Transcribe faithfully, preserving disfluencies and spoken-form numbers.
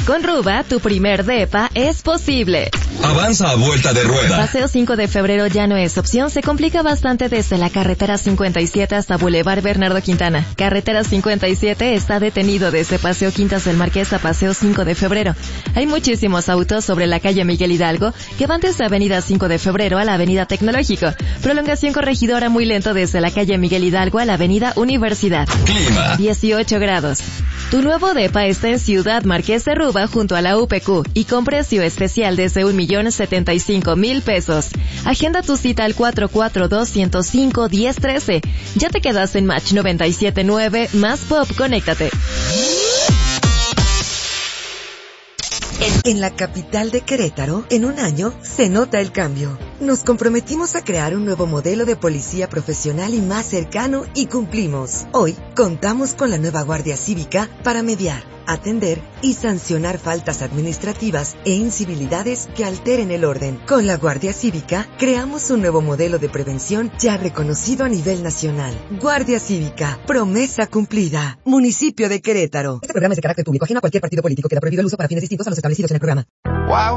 Con Ruba, tu primer depa es posible. Avanza a vuelta de rueda. Paseo cinco de febrero ya no es opción, se complica bastante desde la carretera cincuenta y siete hasta Boulevard Bernardo Quintana. Carretera cincuenta y siete está detenido desde Paseo Quintas del Marqués a Paseo cinco de febrero. Hay muchísimos autos sobre la calle Miguel Hidalgo que van desde Avenida cinco de febrero a la Avenida Tecnológico. Prolongación Corregidora muy lento desde la calle Miguel Hidalgo a la Avenida Universidad. Clima. dieciocho grados. Tu nuevo depa está en Ciudad Marqués de Ruba junto a la U P Q y con precio especial desde un millón setenta y cinco mil pesos. Agenda tu cita al cuatro cuatro dos, ciento cinco, diez trece. Ya te quedas en Match noventa y siete punto nueve más Pop, conéctate. En la capital de Querétaro, en un año, se nota el cambio. Nos comprometimos a crear un nuevo modelo de policía profesional y más cercano y cumplimos. Hoy, contamos con la nueva Guardia Cívica para mediar, atender y sancionar faltas administrativas e incivilidades que alteren el orden. Con la Guardia Cívica, creamos un nuevo modelo de prevención ya reconocido a nivel nacional. Guardia Cívica, promesa cumplida. Municipio de Querétaro. Este programa es de carácter público, ajeno a cualquier partido político. Queda prohibido el uso para fines distintos a los establecidos en el programa. Wow.